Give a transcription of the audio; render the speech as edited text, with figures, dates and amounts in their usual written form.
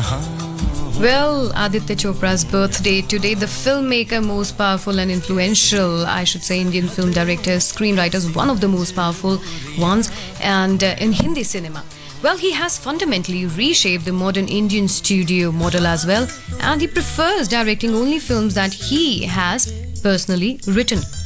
Well, Aditya Chopra's birthday today, the filmmaker, most powerful and influential, I should say, Indian film directors, screenwriters, one of the most powerful ones, and in Hindi cinema. Well, he has fundamentally reshaped the modern Indian studio model as well, and he prefers directing only films that he has personally written.